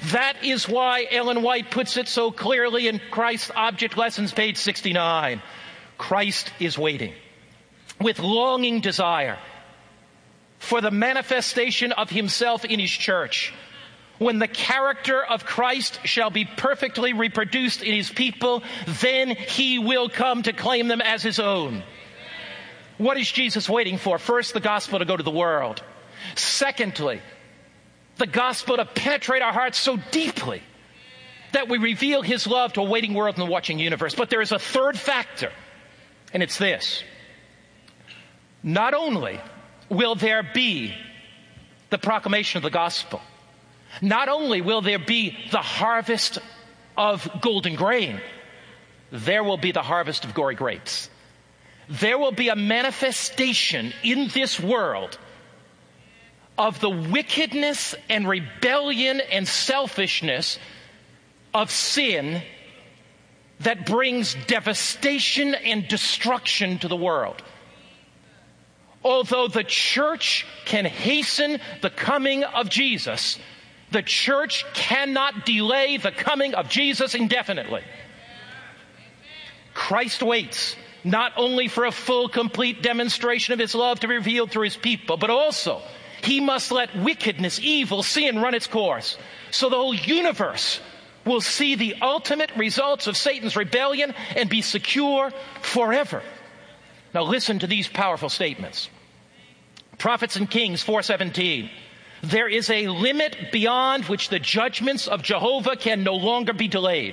That is why Ellen White puts it so clearly in Christ Object Lessons, page 69. Christ is waiting with longing desire for the manifestation of himself in his church. When the character of Christ shall be perfectly reproduced in his people, then he will come to claim them as his own. What is Jesus waiting for? First, the gospel to go to the world. Secondly, the gospel to penetrate our hearts so deeply that we reveal his love to a waiting world and a watching universe. But there is a third factor, and it's this. Not only will there be the proclamation of the gospel, not only will there be the harvest of golden grain, there will be the harvest of gory grapes. There will be a manifestation in this world of the wickedness and rebellion and selfishness of sin that brings devastation and destruction to the world. Although the church can hasten the coming of Jesus, the church cannot delay the coming of Jesus indefinitely. Christ waits not only for a full, complete demonstration of his love to be revealed through his people, but also he must let wickedness, evil, sin run its course, so the whole universe will see the ultimate results of Satan's rebellion and be secure forever. Now listen to these powerful statements. Prophets and Kings 4:17. There is a limit beyond which the judgments of Jehovah can no longer be delayed.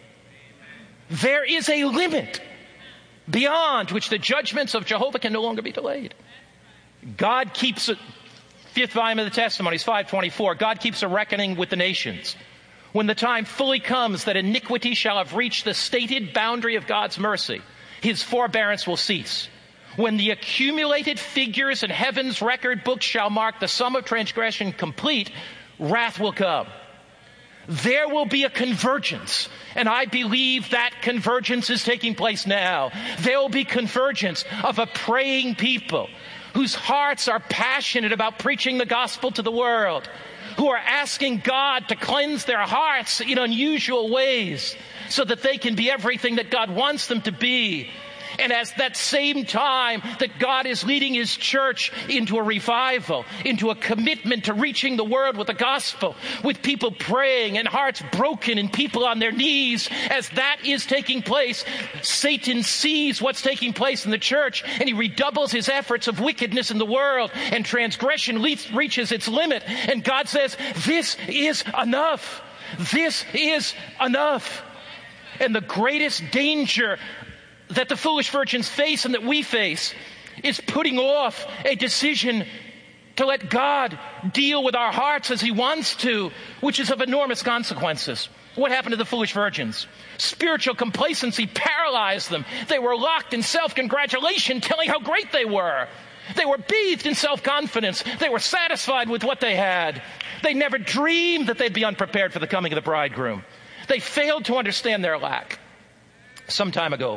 There is a limit beyond which the judgments of Jehovah can no longer be delayed. God keeps it. Fifth volume of the Testimonies, 5:24. God keeps a reckoning with the nations. When the time fully comes that iniquity shall have reached the stated boundary of God's mercy, his forbearance will cease. When the accumulated figures in heaven's record books shall mark the sum of transgression complete, wrath will come. There will be a convergence, and I believe that convergence is taking place now. There will be convergence of a praying people whose hearts are passionate about preaching the gospel to the world, who are asking God to cleanse their hearts in unusual ways so that they can be everything that God wants them to be. And as that same time that God is leading his church into a revival, into a commitment to reaching the world with the gospel, with people praying and hearts broken and people on their knees, as that is taking place, Satan sees what's taking place in the church and he redoubles his efforts of wickedness in the world, and transgression reaches its limit. And God says, this is enough. This is enough. And the greatest danger that the foolish virgins face and that we face is putting off a decision to let God deal with our hearts as he wants to, which is of enormous consequences. What happened to the foolish virgins? Spiritual complacency paralyzed them. They were locked in self-congratulation, telling how great they were. They were bathed in self-confidence. They were satisfied with what they had. They never dreamed that they'd be unprepared for the coming of the bridegroom. They failed to understand their lack. Some time ago,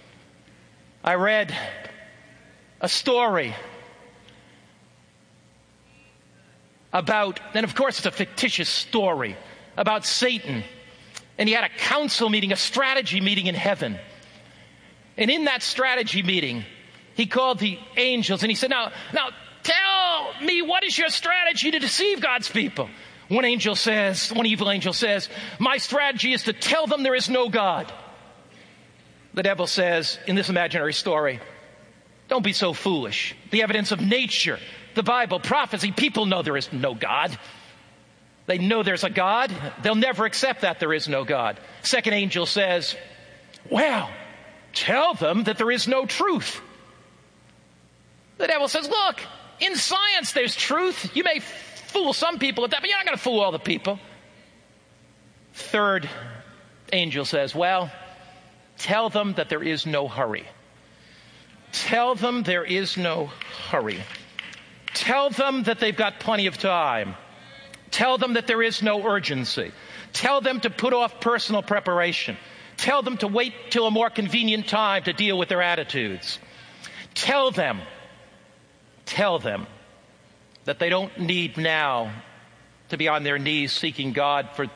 I read a story about, and of course it's a fictitious story, about Satan. And he had a council meeting, a strategy meeting in heaven. And in that strategy meeting, he called the angels and he said, now tell me, what is your strategy to deceive God's people? One evil angel says, my strategy is to tell them there is no God. The devil says, in this imaginary story, don't be so foolish. The evidence of nature, the Bible, prophecy, people know there is no God. They know there's a God. They'll never accept that there is no God. Second angel says, well, tell them that there is no truth. The devil says, look, in science there's truth. You may fool some people with that, but you're not going to fool all the people. Third angel says, well, tell them that there is no hurry. Tell them there is no hurry. Tell them that they've got plenty of time. Tell them that there is no urgency. Tell them to put off personal preparation. Tell them to wait till a more convenient time to deal with their attitudes. Tell them that they don't need now to be on their knees seeking God for